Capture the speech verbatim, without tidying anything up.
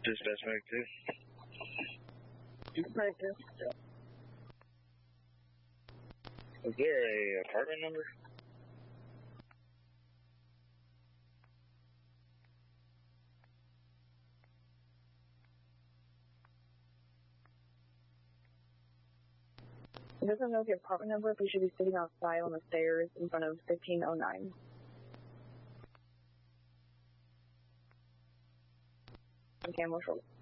Dispatch Medic two. Dispatch two. Is there a apartment number? It doesn't know the apartment number, but you should be sitting outside on the stairs in front of fifteen oh nine. Okay, I'm